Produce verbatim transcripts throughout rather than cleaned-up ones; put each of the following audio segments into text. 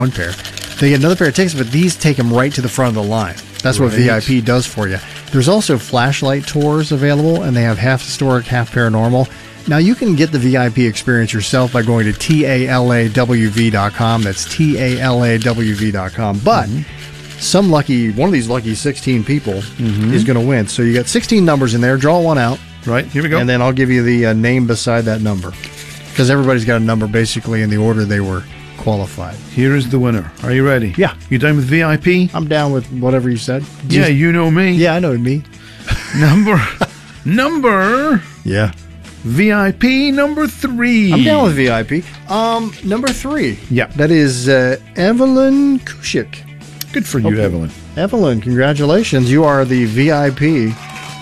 one pair. They get another pair of tickets, but these take them right to the front of the line. That's what Right. V I P does for you. There's also flashlight tours available, and they have half historic, half paranormal. Now, you can get the V I P experience yourself by going to T A L A W V dot com. That's T A L A W V dot com. But mm-hmm. some lucky, one of these lucky sixteen people mm-hmm. is going to win. So you got sixteen numbers in there. Draw one out. Right, here we go. And then I'll give you the uh, name beside that number. Because everybody's got a number basically in the order they were qualified. Here is the winner. Are you ready? Yeah. You down with V I P? I'm down with whatever you said. Just, yeah, you know me. Yeah, I know me. Number, number, yeah. V I P number three. I'm down with V I P. Um, number three. Yeah. That is uh, Evelyn Kushik. Good for you, okay. Evelyn. Evelyn, congratulations. You are the V I P.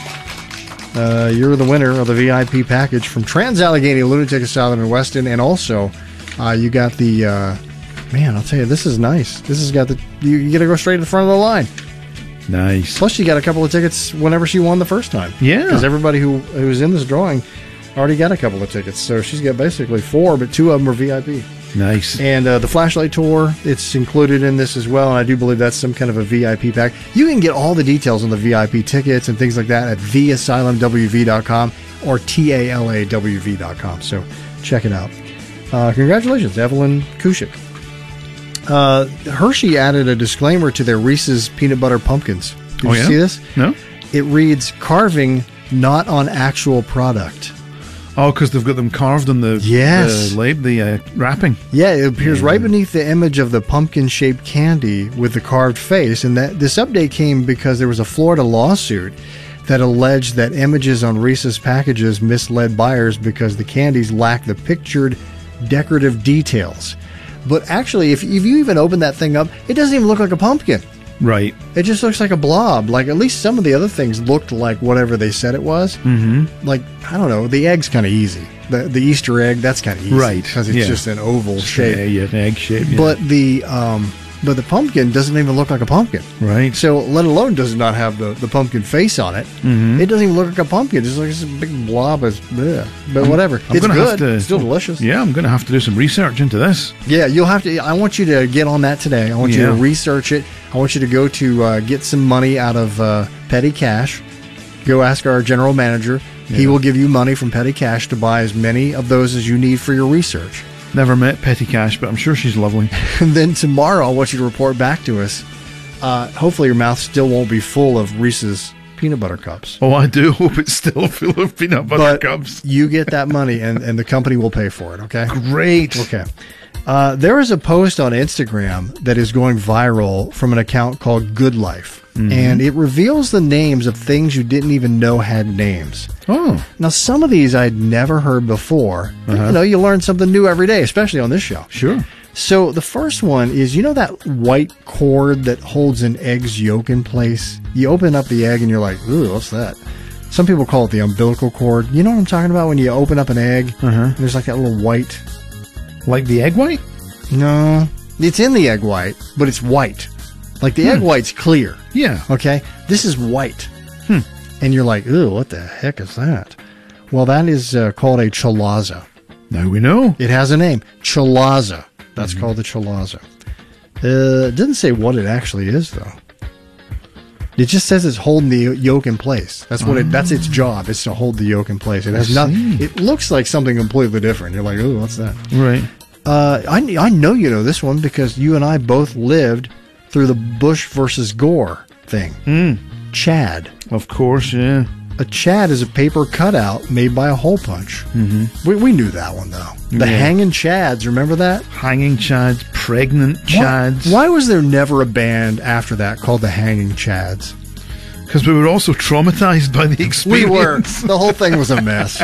Uh, you're the winner of the V I P package from Trans-Allegheny Lunatic Asylum in Weston, and also uh, you got the, uh, man, I'll tell you, this is nice. This has got the, you, you get to go straight to the front of the line. Nice. Plus, you got a couple of tickets whenever she won the first time. Yeah. Because everybody who who's in this drawing already got a couple of tickets. So she's got basically four, but two of them are V I P. Nice. And uh, the flashlight tour, it's included in this as well, and I do believe that's some kind of a V I P pack. You can get all the details on the V I P tickets and things like that at the asylum w v dot com or T A L A W V dot com. So check it out. Uh, congratulations, Evelyn Kushik. Uh, Hershey added a disclaimer to their Reese's Peanut Butter Pumpkins. Did oh, you yeah? see this? No. It reads, carving not on actual product. Oh, because they've got them carved on the, yes. the lab, the uh, wrapping. Yeah, it appears yeah. right beneath the image of the pumpkin-shaped candy with the carved face. And that this update came because there was a Florida lawsuit that alleged that images on Reese's packages misled buyers because the candies lack the pictured decorative details. But actually, if, if you even open that thing up, it doesn't even look like a pumpkin. Right. It just looks like a blob. Like, at least some of the other things looked like whatever they said it was. Mm-hmm. Like, I don't know, the egg's kind of easy. The the Easter egg, that's kind of easy. Right. Because it's yeah. just an oval shape. Yeah, yeah, an egg shape. Yeah. But the um, but the pumpkin doesn't even look like a pumpkin. Right. So, let alone does not have the, the pumpkin face on it. Mm-hmm. It doesn't even look like a pumpkin. It just looks like a big blob. Of, bleh. But I'm, whatever. I'm it's gonna good. Have to, it's still delicious. Yeah, I'm going to have to do some research into this. Yeah, you'll have to. I want you to get on that today. I want yeah. you to research it. I want you to go to uh, get some money out of uh, Petty Cash. Go ask our general manager. Yeah. He will give you money from Petty Cash to buy as many of those as you need for your research. Never met Petty Cash, but I'm sure she's lovely. And then tomorrow, I want you to report back to us. Uh, hopefully, your mouth still won't be full of Reese's peanut butter cups. Oh, I do hope it's still full of peanut butter but cups. You get that money, and, and the company will pay for it, okay? Great. Okay. Uh, there is a post on Instagram that is going viral from an account called Good Life. Mm-hmm. And it reveals the names of things you didn't even know had names. Oh. Now, some of these I'd never heard before. But, uh-huh. you know, you learn something new every day, especially on this show. Sure. So the first one is, you know that white cord that holds an egg's yolk in place? You open up the egg and you're like, ooh, what's that? Some people call it the umbilical cord. You know what I'm talking about when you open up an egg? Uh-huh. And there's like that little white... Like the egg white? No. It's in the egg white, but it's white. Like the hmm. egg white's clear. Yeah. Okay? This is white. Hmm. And you're like, ooh, what the heck is that? Well, that is uh, called a chalaza. Now we know. It has a name. Chalaza. That's mm-hmm. called the chalaza. Uh, it doesn't say what it actually is, though. It just says it's holding the yolk in place. That's what oh. it. That's its job. Is to hold the yolk in place. It has nothing. It looks like something completely different. You're like, ooh, what's that? Right. Uh, I I know you know this one because you and I both lived through the Bush versus Gore thing. Mm. Chad. Of course, yeah. A Chad is a paper cutout made by a hole punch. Mm-hmm. We we knew that one though. The yeah. hanging Chads. Remember that? Hanging Chads, pregnant Chads. Why, why was there never a band after that called the Hanging Chads? Because we were also traumatized by the experience. We were. The whole thing was a mess.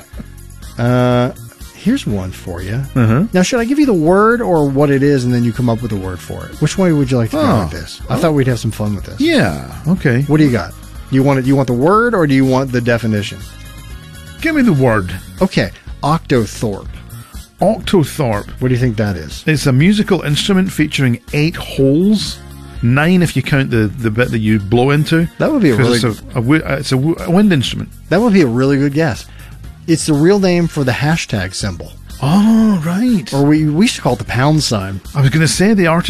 uh, here's one for you. Uh-huh. Now, should I give you the word or what it is, and then you come up with a word for it? Which way would you like to oh. go with this? I oh. thought we'd have some fun with this. Yeah. Okay. What do you got? You want it? You want the word or do you want the definition? Give me the word. Okay. Octothorpe. Octothorpe. What do you think that is? It's a musical instrument featuring eight holes. Nine if you count the, the bit that you blow into. That would be a really it's a, a, it's a wind instrument. That would be a really good guess. It's the real name for the hashtag symbol. Oh, right. Or we, we should call it the pound sign. I was going to say the art